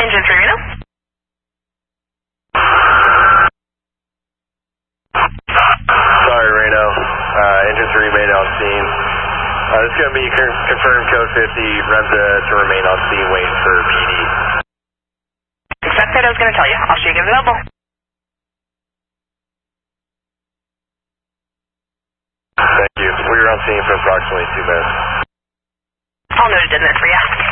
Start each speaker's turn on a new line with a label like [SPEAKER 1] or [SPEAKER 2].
[SPEAKER 1] Engine 3 Reno.
[SPEAKER 2] Sorry, Reno. Engine 3 made on scene. This is going to be confirmed code 50, Remza to remain on scene, waiting for PD.
[SPEAKER 1] Accepted, I was going to tell you. I'll show you available.
[SPEAKER 2] Thank you. We were on scene for approximately 2 minutes.
[SPEAKER 1] All noted in there for you.